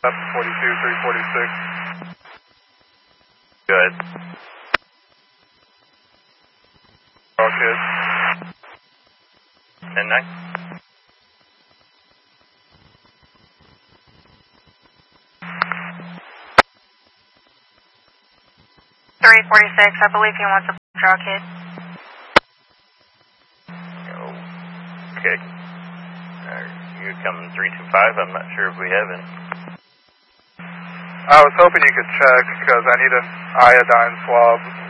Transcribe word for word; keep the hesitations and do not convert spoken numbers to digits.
forty-two, three forty-six. Good. All kids. ten nine. three forty-six, I believe he wants a draw kid. Okay. Are you coming three two five? I'm not sure if we have any. I was hoping you could check because I need an iodine swab